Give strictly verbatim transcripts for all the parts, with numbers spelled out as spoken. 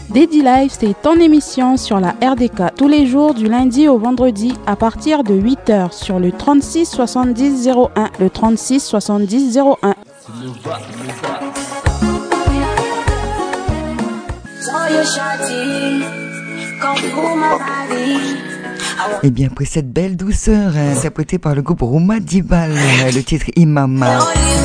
Daddy Live, c'est ton émission sur la R D K tous les jours du lundi au vendredi à partir de huit heures sur le trente-six soixante-dix zéro un, le trente-six soixante-dix zéro un. Et bien après cette belle douceur interprétée par le groupe Roma Dibal, le titre Imama,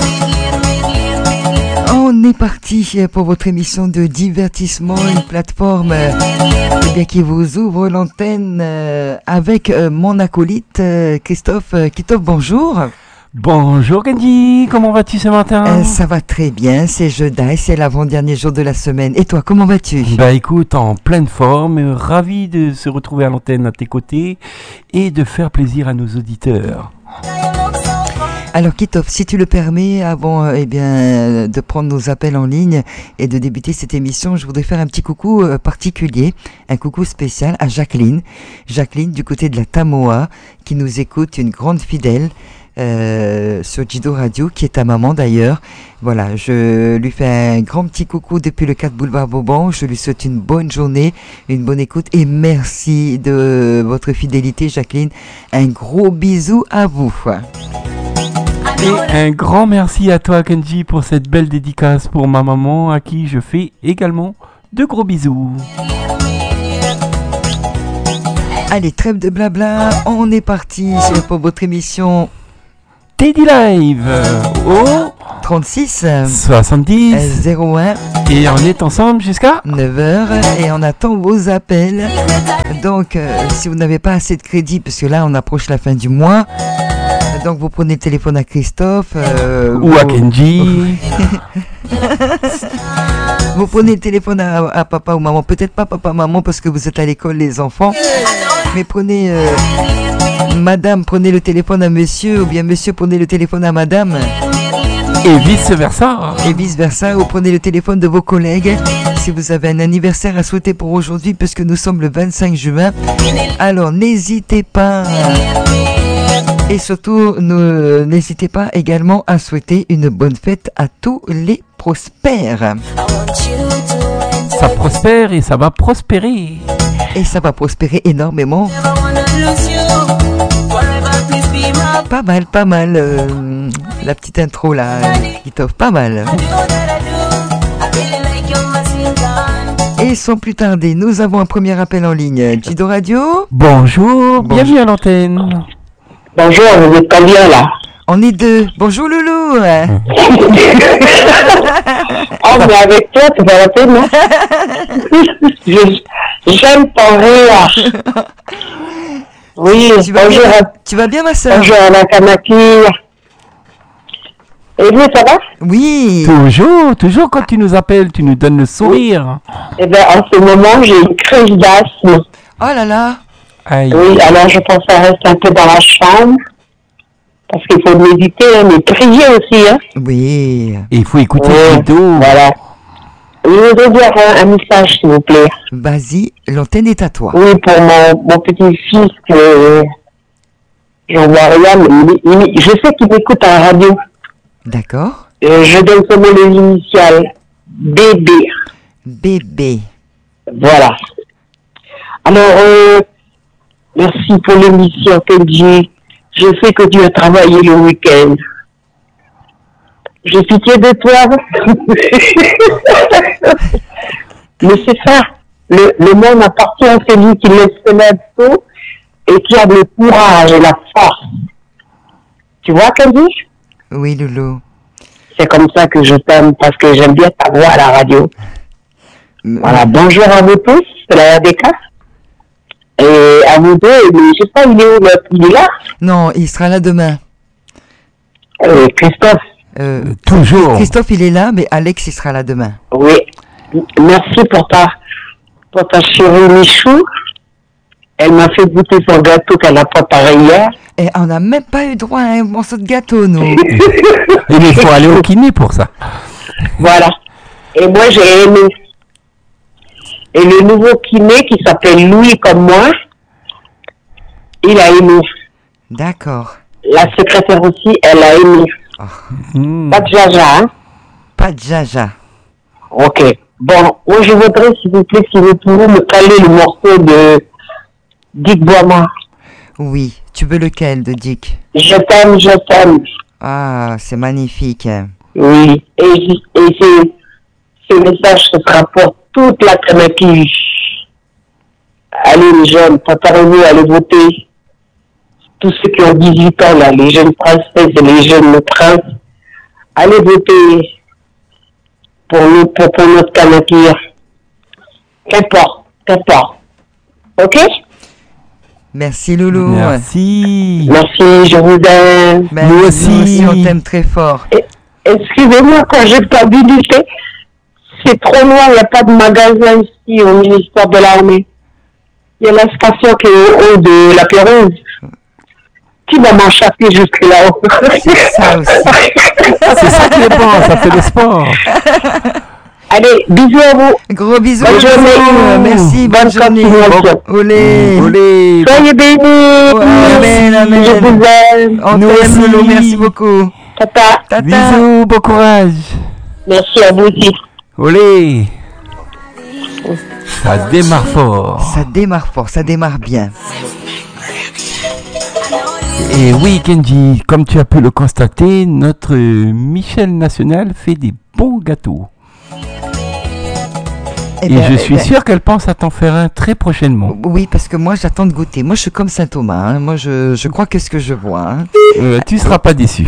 on est parti pour votre émission de divertissement, une plateforme eh bien, qui vous ouvre l'antenne avec mon acolyte Christophe. Christophe, bonjour. Bonjour Kenji, comment vas-tu ce matin? euh, Ça va très bien, c'est jeudi, c'est l'avant-dernier jour de la semaine. Et toi, comment vas-tu? Bah écoute, en pleine forme, ravi de se retrouver à l'antenne à tes côtés et de faire plaisir à nos auditeurs. Alors Kitov, si tu le permets, avant euh, eh bien, de prendre nos appels en ligne et de débuter cette émission, je voudrais faire un petit coucou euh, particulier, un coucou spécial à Jacqueline. Jacqueline du côté de la Tamoa, qui nous écoute, une grande fidèle euh, sur Jido Radio, qui est ta maman d'ailleurs. Voilà, je lui fais un grand petit coucou depuis le quatre boulevard Vauban. Je lui souhaite une bonne journée, une bonne écoute et merci de votre fidélité Jacqueline. Un gros bisou à vous. Et un grand merci à toi Kenji pour cette belle dédicace pour ma maman à qui je fais également de gros bisous. Allez, trêve de blabla, on est parti pour votre émission Daddy Live au trente-six soixante-dix zéro un et on est ensemble jusqu'à neuf heures et on attend vos appels. Donc euh, si vous n'avez pas assez de crédit, parce que là on approche la fin du mois, donc vous prenez le téléphone à Christophe euh, ou vous... à Kenji. Vous prenez le téléphone à, à papa ou maman, peut-être pas papa maman parce que vous êtes à l'école les enfants, mais prenez euh, madame, prenez le téléphone à monsieur, ou bien monsieur prenez le téléphone à madame. Et vice versa. Et vice versa, vous prenez le téléphone de vos collègues si vous avez un anniversaire à souhaiter pour aujourd'hui, puisque nous sommes le vingt-cinq juin. Alors n'hésitez pas. Et surtout, ne, n'hésitez pas également à souhaiter une bonne fête à tous les prospères. Ça prospère et ça va prospérer. Et ça va prospérer énormément. Pas mal, pas mal. Euh, la petite intro là, qui t'offre pas mal. Et sans plus tarder, nous avons un premier appel en ligne. Jido Radio. Bonjour, Bonjour. Bienvenue à l'antenne. Bonjour, vous êtes pas bien là? On est deux. Bonjour Loulou. Oh mais avec toi, c'est pas la peine, non? J'aime ton rire. Oui, tu vas, bonjour. Bien, tu vas bien ma soeur? Bonjour à la Kanaki. Et vous, ça va? Oui. Toujours, toujours quand tu nous appelles, tu nous donnes le sourire. Eh bien, en ce moment, j'ai une crise d'asthme. Oh là là. Aïe. Oui, alors je pense que ça reste un peu dans la chambre. Parce qu'il faut méditer, hein, mais prier aussi. Hein. Oui. Et il faut écouter oui, Jido. Voilà. Je voudrais dire un, un message, s'il vous plaît. Vas-y, l'antenne est à toi. Oui, pour mon, mon petit-fils, que j'en vois rien, mais il, il, je sais qu'il m'écoute à la radio. D'accord. Euh, je donne seulement les initiales. Bébé. Bébé. Voilà. Alors, euh, merci pour l'émission, Kenji. Je sais que tu as travaillé le week-end. J'ai pitié de toi. Mais c'est ça. Le, le monde appartient à celui qui laisse se l'abso et qui a le courage et la force. Tu vois, Kenji? Oui, Loulou. C'est comme ça que je t'aime, parce que j'aime bien ta voix à la radio. Mmh. Voilà, bonjour à vous tous, c'est la R D K. Et à vous deux, mais je sais pas, il est où, il est là? Non, il sera là demain. Euh, Christophe. Euh, Toujours. Christophe, il est là, mais Alex, il sera là demain. Oui. Merci pour ta, pour ta chérie Michou. Elle m'a fait goûter son gâteau qu'elle a préparé hier. Et on n'a même pas eu droit à un morceau de gâteau, nous. Et il faut aller au kiné pour ça. Voilà. Et moi, j'ai aimé. Et le nouveau kiné qui s'appelle Louis comme moi, il a aimé. D'accord. La secrétaire aussi, elle a aimé. Oh. Mmh. Pas de jaja, hein? Pas de jaja. Ok. Bon, moi je voudrais, s'il vous plaît, si vous pouvez me caler le morceau de Dick Boismort. Oui, tu veux lequel de Dick? Je t'aime, je t'aime. Ah, c'est magnifique. Oui, et, et c'est, ce message ce sera pour toute la Kanaki. Allez les jeunes, préparez-vous à aller voter. Tous ceux qui ont dix-huit ans, là, les jeunes princesses et les jeunes princes, allez voter pour, nous, pour, pour notre Kanaki. Qu'importe, qu'importe. Ok? Merci Loulou. Merci. Merci, je vous aime. Ben, Nous aussi. Nous aussi, on t'aime très fort. Et, excusez-moi, quand j'ai pas visité, c'est trop loin, il n'y a pas de magasin ici au ministère de l'Armée. Il y a la station qui est au haut de la Pérouse. Qui va m'échapper jusque là-haut? C'est ça aussi. C'est ça qui est bon, ça fait le sport. Allez, bisous à vous. Gros bisous. Bonne journée. Merci, bonne, Bonne journée. continuation. Olé. Olé. Soyez bénis. Amen, amen. Je vous aime. On Nous t'aime aussi. Loulou, merci beaucoup. Tata. Tata. Bisous, bon courage. Merci à vous aussi. Olé. Ça démarre fort. Ça démarre fort, ça démarre bien. Et oui, Kenji, comme tu as pu le constater, notre Michel National fait des bons gâteaux. Eh Et ben, je eh suis ben, sûr qu'elle pense à t'en faire un très prochainement. Oui, parce que moi j'attends de goûter. Moi je suis comme Saint Thomas. Hein. Moi je, je crois que ce que je vois. Hein. Euh, tu seras pas déçu.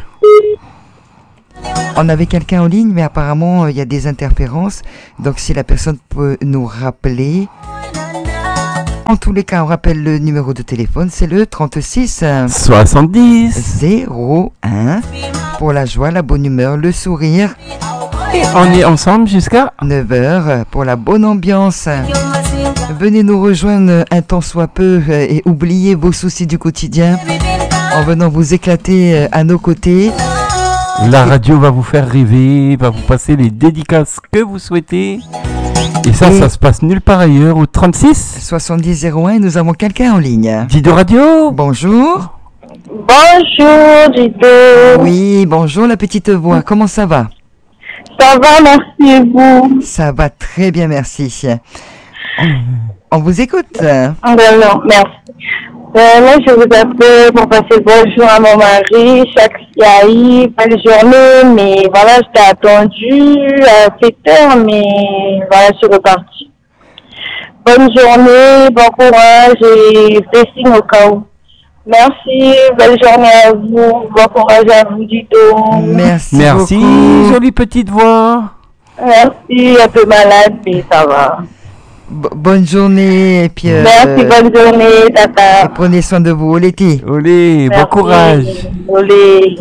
On avait quelqu'un en ligne, mais apparemment il euh, y a des interférences. Donc si la personne peut nous rappeler. En tous les cas, on rappelle le numéro de téléphone, c'est le trente-six soixante-dix zéro un pour la joie, la bonne humeur, le sourire. Et on est ensemble jusqu'à neuf heures pour la bonne ambiance. Venez nous rejoindre un temps soit peu euh, et oubliez vos soucis du quotidien en venant vous éclater euh, à nos côtés. La radio va vous faire rêver, va vous passer les dédicaces que vous souhaitez. Et ça, Et ça se passe nulle part ailleurs au trente-six soixante-dix zéro un et nous avons quelqu'un en ligne. Dido Radio. Bonjour. Bonjour, Dido. Oui, bonjour la petite voix. Comment ça va? Ça va, merci et vous? Ça va très bien, merci. On vous écoute. Ah ben non, merci. Euh, là, je vous appelle pour passer bonjour à mon mari, chaque Yahi, belle journée, mais voilà, j'étais attendue à sept heures, mais voilà, je suis repartie. Bonne journée, bon courage et blessing au cas où. Merci, belle journée à vous, bon courage à vous, Dito. Merci. Merci, beaucoup. jolie petite voix. Merci, un peu malade, mais ça va. B- bonne journée et puis euh, Merci, bonne journée, tata. et prenez soin de vous, Letty. Olé, bon Merci. courage. Olé.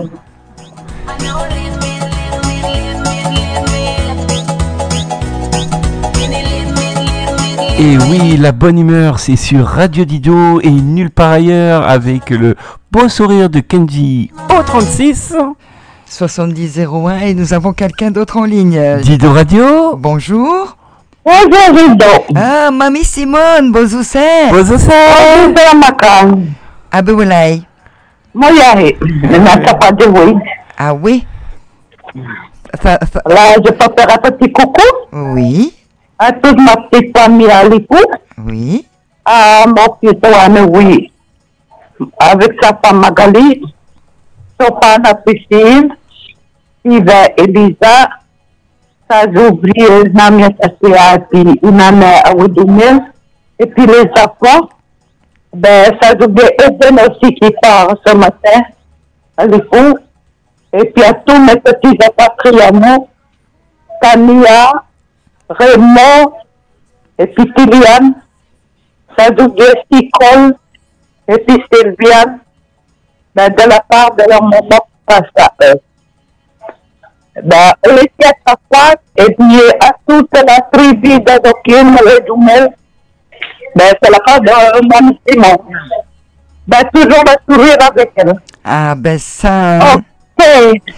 Et oui, la bonne humeur, c'est sur Radio Dido et nulle part ailleurs avec le beau sourire de Kenji au trente-six. soixante-dix zéro un et nous avons quelqu'un d'autre en ligne. Dido Radio. Bonjour. Bonjour, Dido. Ah, Mamie Simone, bonjour c'est. Bonjour ça. Bonjour, Makan. Ah ben voilà. Moi, j'arrive. Je n'entends pas de bruit. Ah oui. Ça- ça- Là, je peux faire un petit coucou oui, à toute ma petite famille à l'écoute, oui. à mon petit ami, oui, avec sa femme Magali, son femme Priscille, Yves Elisa, sa ouvrière, Namia Tassia, puis Unana Aoudoumel, et puis les enfants, ben, ça ouvrière Eden aussi qui part ce matin à l'écoute, et puis à tous mes petits apatrianos, Tania, Raymond, et puis Kylian, ça ouvrière Nicole, et puis Sylviane, ben, de la part de leur maman, passe à eux. Ben, les quatre fois, et puis à toute la tribu d'Adokim, les Doumel, ben, c'est la part de mon Simon. Ben, toujours le sourire avec elle. Ah ben ça. Ok.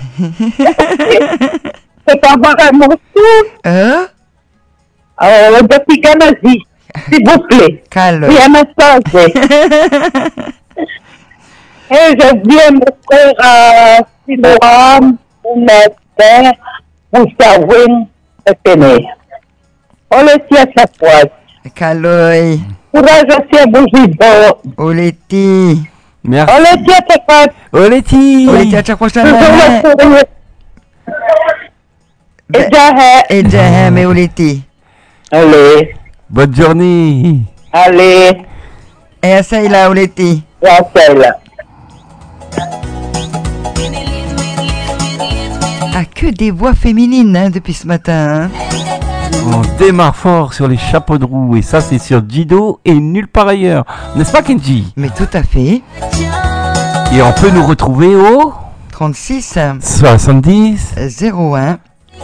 C'est avoir un morceau Hein? euh, de Picanazie, s'il vous plaît. Calme. Oui, un message. Et je viens me faire à Siloam, pour mes pères, pour Sawin, et Téné. Oleti à sa pointe. Caloi. Courage aussi à Bougido. Oleti. Merci. Oleti à sa pointe. Oleti. Oleti à chaque prochaine. Et Jahe. Et Jahem et Oleti. Allez, Bonne journée. allez, Et à ça, il a Oleti. la seule. Ah, que des voix féminines hein, depuis ce matin. Hein. On démarre fort sur les chapeaux de roue et ça c'est sur Dido et nulle part ailleurs. N'est-ce pas Kenji? Mais tout à fait. Et on peut nous retrouver au trente-six soixante-dix zéro un.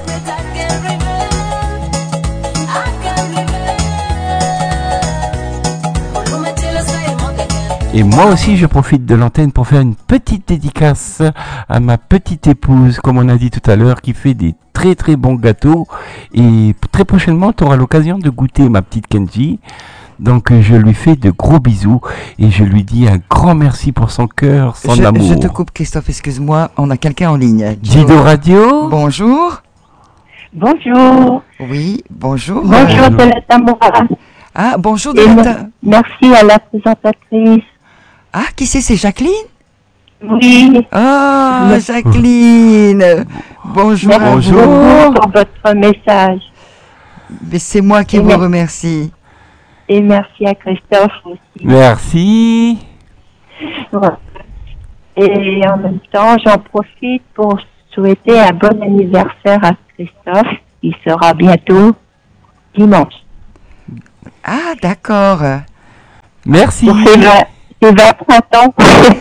Et moi aussi, je profite de l'antenne pour faire une petite dédicace à ma petite épouse, comme on a dit tout à l'heure, qui fait des très très bons gâteaux. Et très prochainement, tu auras l'occasion de goûter ma petite Kenji. Donc, je lui fais de gros bisous et je lui dis un grand merci pour son cœur, son je, amour. Je te coupe, Christophe, excuse-moi, on a quelqu'un en ligne. Dido Radio. Bonjour. Bonjour. Oui, bonjour. Bonjour de la Tamora. Ah, bonjour de Et la me- ta- Merci à la présentatrice. Ah, qui c'est, c'est Jacqueline? Oui. Ah, Merci. Jacqueline. Bonjour. à Merci Bonjour. beaucoup pour votre message. vous. Mais c'est moi qui Et vous merci. remercie. Et merci à Christophe aussi. Merci. Voilà. Et en même temps, j'en profite pour souhaiter un bon anniversaire à Christophe, qui sera bientôt dimanche. Ah, d'accord. Merci. Pour ses vingt, ses vingt-trois ans.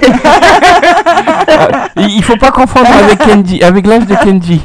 Il faut pas confondre avec Kenji, avec l'âge de Kenji.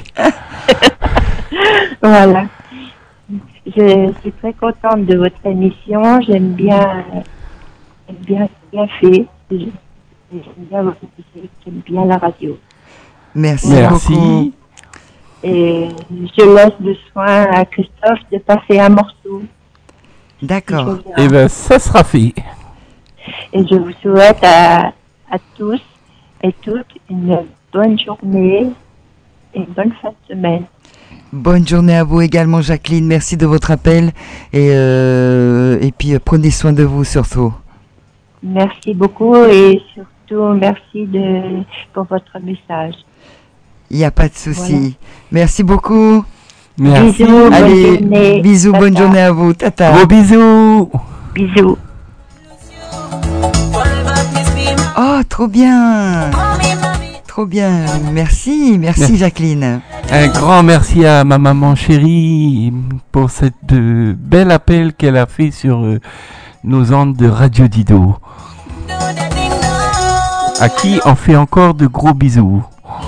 Voilà. Je suis très contente de votre émission. J'aime bien, j'aime bien, bien fait. J'aime bien votre musique. J'aime bien la radio. Merci, beaucoup. Merci. Et je laisse le soin à Christophe de passer un morceau. D'accord. Et ben, ça sera fait. Et je vous souhaite à, à tous et toutes une bonne journée et une bonne fin de semaine. Bonne journée à vous également, Jacqueline. Merci de votre appel. Et, euh, et puis, euh, prenez soin de vous surtout. Merci beaucoup et surtout merci de, pour votre message. Il n'y a pas de souci. Voilà. Merci beaucoup. Merci. Bisous, bonne Allez, journée. bisous, bonne Tata. journée à vous. Tata. Gros bisous. Bisous. Oh, trop bien. Trop bien. Merci, merci, Merci. Jacqueline. Un grand merci à ma maman chérie pour cette euh, bel appel qu'elle a fait sur euh, nos ondes de Radio Dido. À qui on fait encore de gros bisous.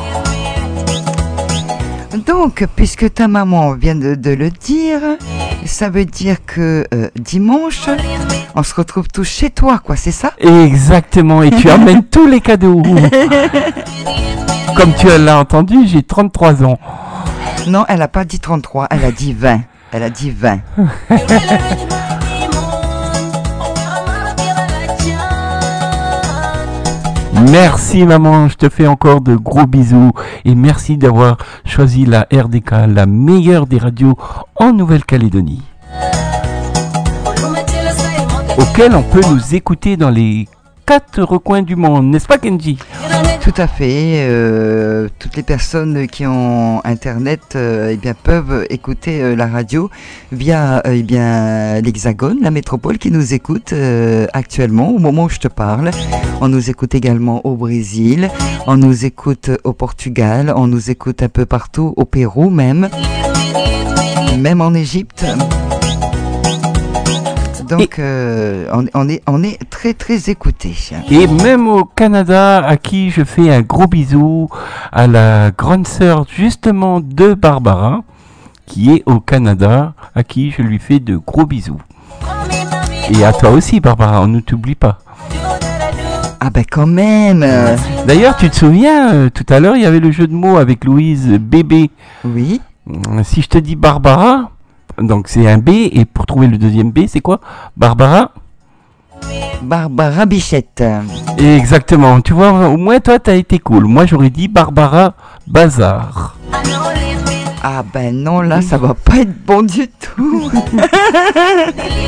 Donc, puisque ta maman vient de, de le dire, ça veut dire que euh, dimanche, on se retrouve tous chez toi, quoi, c'est ça? Exactement, et tu amènes tous les cadeaux. Comme tu l'as entendu, j'ai trente-trois ans. Non, elle a pas dit trente-trois, elle a dit vingt. Elle a dit vingt. Merci maman, je te fais encore de gros bisous et merci d'avoir choisi la R D K, la meilleure des radios en Nouvelle-Calédonie, auquel on peut nous écouter dans les quatre recoins du monde, n'est-ce pas Kenji? Tout à fait. Euh, toutes les personnes qui ont Internet euh, eh bien, peuvent écouter euh, la radio via euh, eh bien, l'Hexagone, la métropole qui nous écoute euh, actuellement au moment où je te parle. On nous écoute également au Brésil, on nous écoute au Portugal, on nous écoute un peu partout, au Pérou même, même en Égypte. Donc euh, on, on, est, on est très très écoutés. Et même au Canada, à qui je fais un gros bisou, à la grande sœur justement de Barbara, qui est au Canada, à qui je lui fais de gros bisous. Et à toi aussi Barbara, on ne t'oublie pas. Ah ben quand même. D'ailleurs, tu te souviens, euh, tout à l'heure, il y avait le jeu de mots avec Louise, bébé. Oui. Si je te dis Barbara, donc c'est un B, et pour trouver le deuxième B, c'est quoi? Barbara? Barbara Bichette. Exactement. Tu vois, au moins toi, t'as été cool. Moi, j'aurais dit Barbara Bazar. Ah ben non, là, ça va pas être bon du tout.